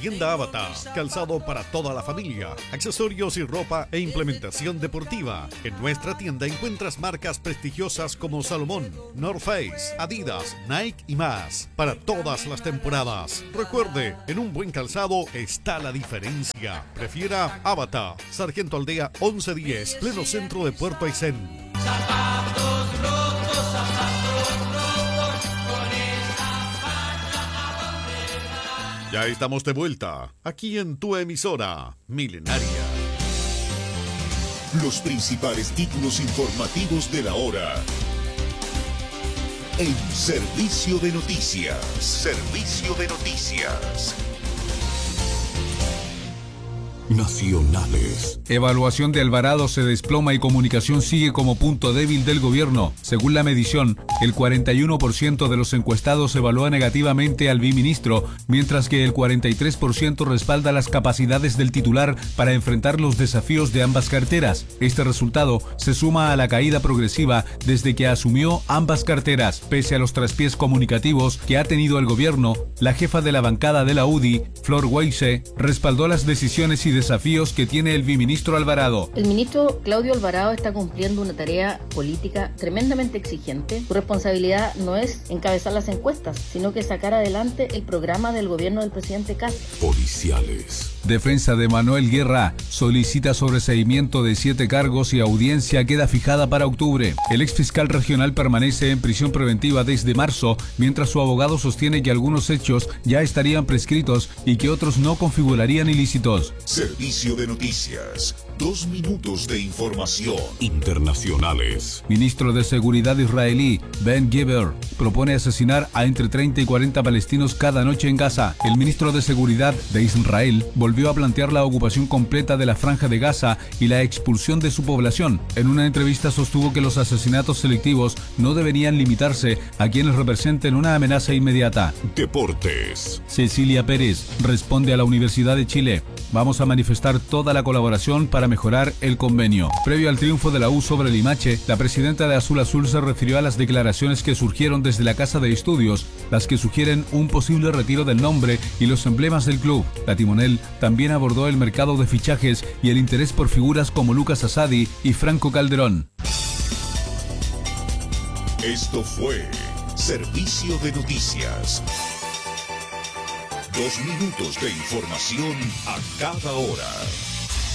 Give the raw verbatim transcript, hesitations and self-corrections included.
Tienda Avatar, calzado para toda la familia, accesorios y ropa e implementación deportiva. En nuestra tienda encuentras marcas prestigiosas como Salomón, North Face, Adidas, Nike y más, para todas las temporadas. Recuerde, en un buen calzado está la diferencia. Prefiera Avatar, Sargento Aldea once diez, pleno centro de Puerto Aysén. Zapatos rotos, zapatos rotos, con esa facha a dónde va. Ya estamos de vuelta, aquí en tu emisora milenaria. Los principales títulos informativos de la hora. En Servicio de Noticias. Servicio de Noticias. Nacionales. Evaluación de Alvarado se desploma y comunicación sigue como punto débil del gobierno. Según la medición, el cuarenta y uno por ciento de los encuestados evalúa negativamente al biministro, mientras que el cuarenta y tres por ciento respalda las capacidades del titular para enfrentar los desafíos de ambas carteras. Este resultado se suma a la caída progresiva desde que asumió ambas carteras. Pese a los traspiés comunicativos que ha tenido el gobierno, la jefa de la bancada de la U D I, Flor Weisse, respaldó las decisiones y desafíos que tiene el biministro Alvarado. El ministro Claudio Alvarado está cumpliendo una tarea política tremendamente exigente. Su responsabilidad no es encabezar las encuestas, sino que sacar adelante el programa del gobierno del presidente Castro. Policiales. Defensa de Manuel Guerra solicita sobreseimiento de siete cargos y audiencia queda fijada para octubre. El exfiscal regional permanece en prisión preventiva desde marzo, mientras su abogado sostiene que algunos hechos ya estarían prescritos y que otros no configurarían ilícitos. Servicio de Noticias. Dos minutos de información. Internacionales. Ministro de Seguridad israelí, Ben Gvir, propone asesinar a entre treinta y cuarenta palestinos cada noche en Gaza. El ministro de Seguridad de Israel volvió a plantear la ocupación completa de la Franja de Gaza y la expulsión de su población. En una entrevista sostuvo que los asesinatos selectivos no deberían limitarse a quienes representen una amenaza inmediata. Deportes. Cecilia Pérez responde a la Universidad de Chile: vamos a manifestar toda la colaboración para mejorar el convenio. Previo al triunfo de la U sobre Limache, la presidenta de Azul Azul se refirió a las declaraciones que surgieron desde la Casa de Estudios, las que sugieren un posible retiro del nombre y los emblemas del club. La timonel también abordó el mercado de fichajes y el interés por figuras como Lucas Asadi y Franco Calderón. Esto fue Servicio de Noticias. Dos minutos de información a cada hora.